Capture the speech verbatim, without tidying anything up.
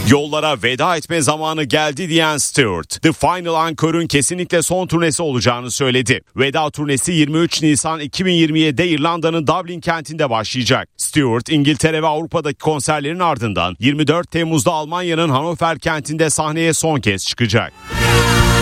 Yollara veda etme zamanı geldi diyen Stewart, The Final Encore'un kesinlikle son turnesi olacağını söyledi. Veda turnesi yirmi üç Nisan iki bin yirmi yedi'de İrlanda'nın Dublin kentinde başlayacak. Stewart, İngiltere ve Avrupa'daki konserlerin ardından yirmi dört Temmuz'da Almanya'nın Hannover kentinde sahneye son kez çıkacak.